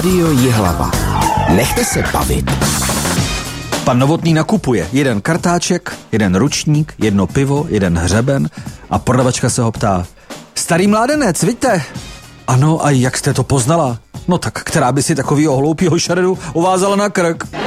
Rádio Jihlava. Nechte se bavit. Pan Novotný nakupuje 1 kartáček, 1 ručník, 1 pivo, 1 hřeben a prodavačka se ho ptá: Starý mládenec, vidíte? Ano, a jak jste to poznala? No tak, která by si takovýho hloupýho šaredu uvázala na krk?